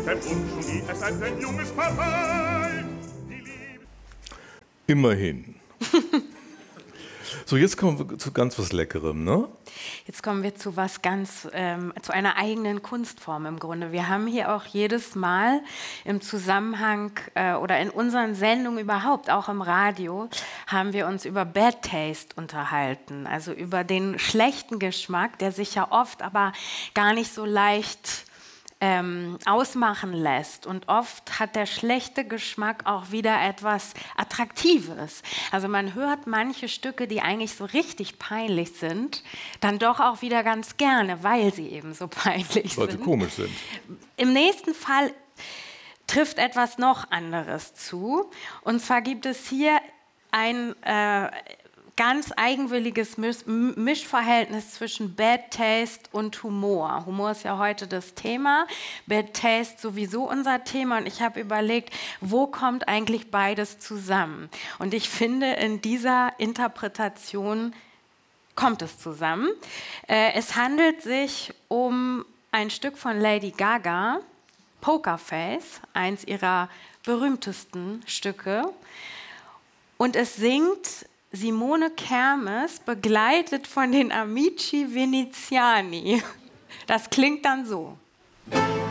Beim Wunsch und ihr seid ein junges Paar. Immerhin. So, jetzt kommen wir zu ganz was Leckerem, ne? Jetzt kommen wir zu was ganz, zu einer eigenen Kunstform im Grunde. Wir haben hier auch jedes Mal im Zusammenhang oder in unseren Sendungen überhaupt, auch im Radio, haben wir uns über Bad Taste unterhalten. Also über den schlechten Geschmack, der sich ja oft aber gar nicht so leicht ausmachen lässt. Und oft hat der schlechte Geschmack auch wieder etwas Attraktives. Also man hört manche Stücke, die eigentlich so richtig peinlich sind, dann doch auch wieder ganz gerne, weil sie eben so peinlich sind. Weil sie komisch sind. Im nächsten Fall trifft etwas noch anderes zu. Und zwar gibt es hier ein ganz eigenwilliges Mischverhältnis zwischen Bad Taste und Humor. Humor ist ja heute das Thema, Bad Taste sowieso unser Thema und ich habe überlegt, wo kommt eigentlich beides zusammen? Und ich finde, in dieser Interpretation kommt es zusammen. Es handelt sich um ein Stück von Lady Gaga, Poker Face, eins ihrer berühmtesten Stücke. Und es singt Simone Kermes, begleitet von den Amici Veneziani. Das klingt dann so.